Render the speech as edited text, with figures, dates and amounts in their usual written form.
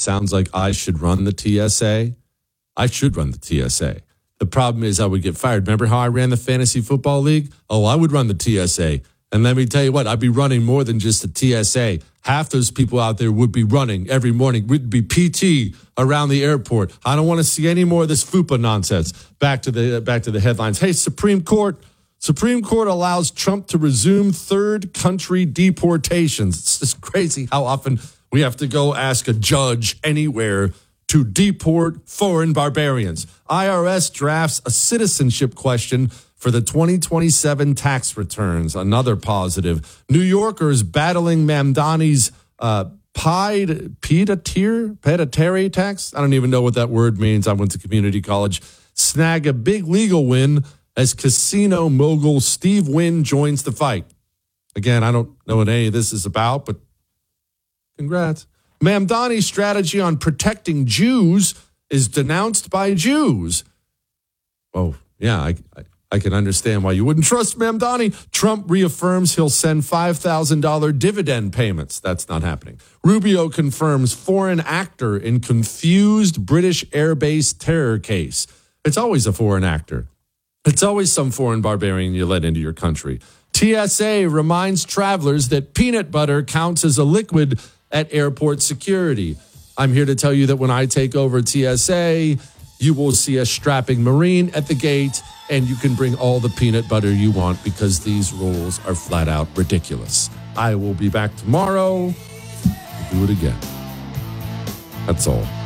sounds like I should run the TSA. I should run the TSA. The problem is I would get fired. Remember how I ran the fantasy football league? Oh, I would run the TSA. And let me tell you what, I'd be running more than just the TSA. Half those people out there would be running every morning. Would be PT around the airport. I don't want to see any more of this FUPA nonsense. Back to the headlines. Hey, Supreme Court allows Trump to resume third country deportations. It's just crazy how often we have to go ask a judge anywhere to deport foreign barbarians. IRS drafts a citizenship question for the 2027 tax returns. Another positive. New Yorkers battling Mamdani's peditary tax. I don't even know what that word means. I went to community college. Snag a big legal win as casino mogul Steve Wynn joins the fight. Again, I don't know what any of this is about, but congrats. Mamdani's strategy on protecting Jews is denounced by Jews. Oh, yeah, I can understand why you wouldn't trust Mamdani. Trump reaffirms he'll send $5,000 dividend payments. That's not happening. Rubio confirms foreign actor in confused British airbase terror case. It's always a foreign actor. It's always some foreign barbarian you let into your country. TSA reminds travelers that peanut butter counts as a liquid at airport security. I'm here to tell you that when I take over TSA, you will see a strapping Marine at the gate, and you can bring all the peanut butter you want because these rules are flat out ridiculous. I will be back tomorrow to do it again. That's all.